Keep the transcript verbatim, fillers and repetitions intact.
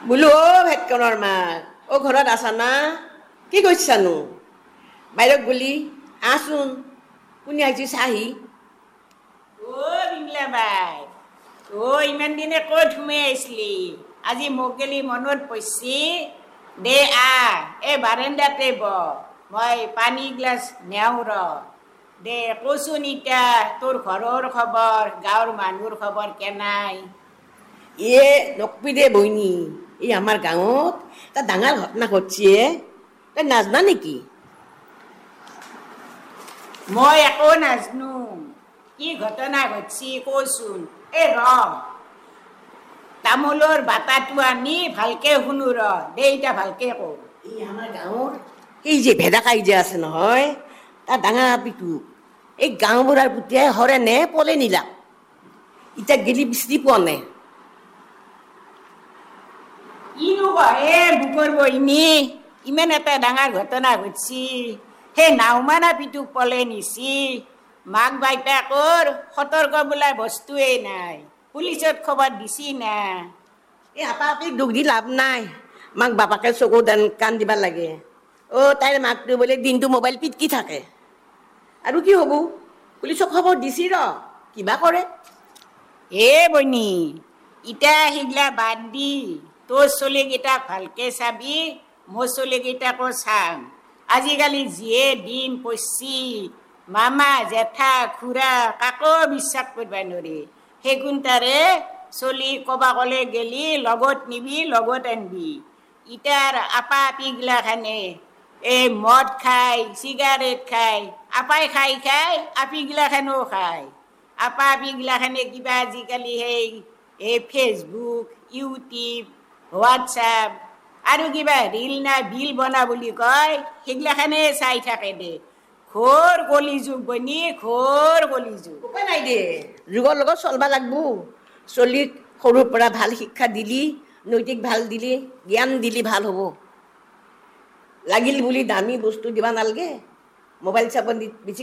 বোলো অ' ভেটকনৰ মাক, অ' ঘৰত আছা না? কি কৰিছানো? বাহিৰত গলি আহচোন, কোনে আহিছে চাহি? অ' বিমলা বাই, অ' ইমান দিনে ক'ত সোমাই আহিছিলি? আজি মোক গেলি মনত পৰিছি? দে আহ, এই বাৰান্দাতে বহ, মই পানী গিলাচ নেওঁ ৰ। দে কচোন ইতা তোৰ ঘৰৰ খবৰ, গাঁৱৰ মানুহৰ খবৰ কেনাই? এ নকবি দে বইনী, এই আমাৰ গাঁৱত এটা ডাঙৰ ঘটনা ঘটছি হে, তই নাজনা নেকি? মই একো নাজনো, কি ঘটনা ঘটছি কচোন? এ ৰ তামোলৰ বাটাটো আনি ভালকে শুনো ৰ, দে ইতা ভালকে কওঁ। এই আমাৰ গাঁৱৰ এই যে ভেদাকাই যে আছে নহয়, তাৰ ডাঙৰ আপিটো এই গাঁওবুঢ়াৰ পুতেই হৰেণে পলে নিলা, ইতিয়া গেলি বিচাৰি পোৱা নাই। কিনো কহে বুকৰ বহিনী, ইমান এটা ডাঙৰ ঘটনা ঘটছি, সেই নাওমান আপিটোক পলে নিছি, মাক বাইতাকৰ সতৰ্ক বোলা বস্তুৱেই নাই, পুলিচত খবৰ দিছি না? এই আপা আপিক দুখ দি লাভ নাই, মাক বাপাকে চকু কাণ দিবা লাগে। অ' তাইৰ মাকটো বোলে দিনটো মোবাইল পিটকি থাকে, আৰু কি হ'ব? পুলিচক খবৰ দিছি ৰ, কিবা কৰে। হে বইনী, ইটা সিগলা বাদ দি তোৰ চলিকেইটাক ভালকে চাবি, মোৰ চলিকেইটাকো চাম। আজিকালি যিয়ে দিন পৰছি, মামা জেঠা খুৰা কাকো বিশ্বাস কৰিব নোৱাৰি। সেইগুণটাৰে চলি কবা কলে গেলি লগত নিবি, লগত আনবি। ইটাৰ আপা আপিগিলাখানে এই মদ খাই, চিগাৰেট খাই, আপাই খাই খাই আপিগিলাখানেও খায়। আপা আপিগিলাখানে কিবা আজিকালি সেই এই ফেচবুক, ইউটিউব, হোৱাটছআপ আৰু কিবা ৰিল না বিল বনা বুলি কয়, সেইগিলাখানে চাই থাকে দে। ঘোৰ কলিযুগ বনি, ঘোৰ কলিযুগ। উপায় নাই দে, যুগৰ লগত চলবা লাগবো। চলিক সৰুৰ পৰা ভাল শিক্ষা দিলি, নৈতিক ভাল দিলি, জ্ঞান দিলি ভাল হ'ব। লাগিল বুলি দামী বস্তু দিবা নালগে, মোবাইল চাব বেছি